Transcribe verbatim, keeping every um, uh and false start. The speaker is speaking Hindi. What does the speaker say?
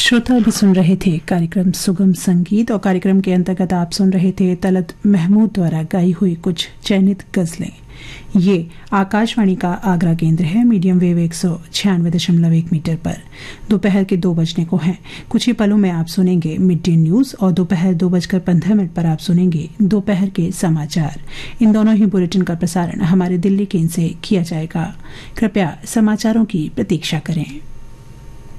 श्रोता अभी सुन रहे थे कार्यक्रम सुगम संगीत और कार्यक्रम के अंतर्गत आप सुन रहे थे तलत महमूद द्वारा गाई हुई कुछ चयनित गजलें। ये आकाशवाणी का आगरा केंद्र है। मीडियम वेव एक सौ छियानवे दशमलव एक मीटर पर दोपहर के दो बजने को हैं। कुछ ही पलों में आप सुनेंगे मिड डे न्यूज और दोपहर दो बजकर पंद्रह मिनट पर आप सुनेंगे दोपहर के समाचार। इन दोनों ही बुलेटिन का प्रसारण हमारे दिल्ली केंद्र से किया जाएगा। कृपया समाचारों की प्रतीक्षा करें।